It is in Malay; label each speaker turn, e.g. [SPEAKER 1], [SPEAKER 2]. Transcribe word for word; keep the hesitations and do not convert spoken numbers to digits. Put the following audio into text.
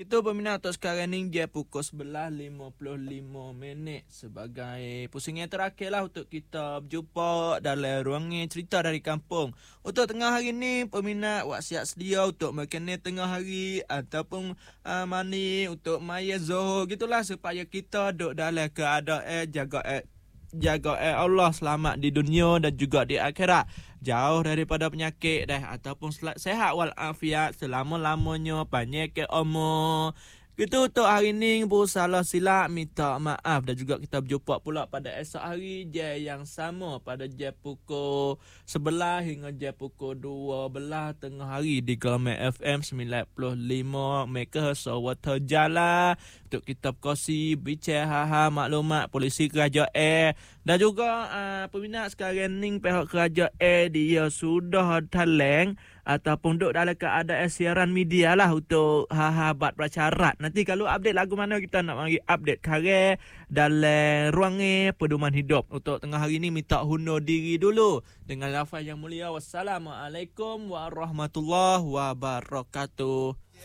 [SPEAKER 1] Itu peminat untuk sekarang ni dia pukul sebelas lima puluh lima minit sebagai pusingan terakhir lah untuk kita berjumpa dalam ruangan cerita dari kampung. Untuk tengah hari ni peminat wak siap sedia untuk makan tengah hari ataupun uh, mani untuk maya Zohor gitulah supaya kita duduk dalam keadaan jaga eh, jaga eh Allah selamat di dunia dan juga di akhirat. Jauh daripada penyakit dah ataupun sehat walafiat selama-lamanya, panjang ke umur. Gitu untuk hari ni bersalah silap minta maaf dan juga kita berjumpa pula pada esok hari je yang sama pada je pukul sebelas hingga je pukul dua belas tengah hari di Gelombang F M sembilan puluh lima megahertz Sawata Jala untuk kita berkongsi bicara ha maklumat polisi kerajaan dan juga uh, peminat sekarang ni pihak kerajaan dia sudah taleng ataupun duduk dalam keadaan siaran media lah untuk hahabat prasyarat. Nanti kalau update lagu mana kita nak bagi update karya dalam ruangan pedoman hidup. Untuk tengah hari ni minta hundur diri dulu dengan lafaz yang mulia. Wassalamualaikum warahmatullahi wabarakatuh.